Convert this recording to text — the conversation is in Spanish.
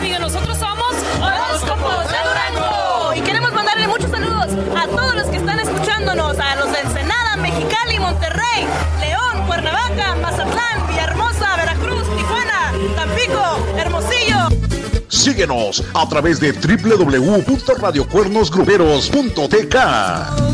amigo, nosotros somos Horóscopos de Durango. Y queremos mandarle muchos saludos a todos los que están escuchándonos, a los de Ensenada, Mexicali, Monterrey, León, Cuernavaca, Mazatlán, Villahermosa, Veracruz, Tijuana, Tampico, Hermosillo. Síguenos a través de www.radiocuernosgruperos.tk.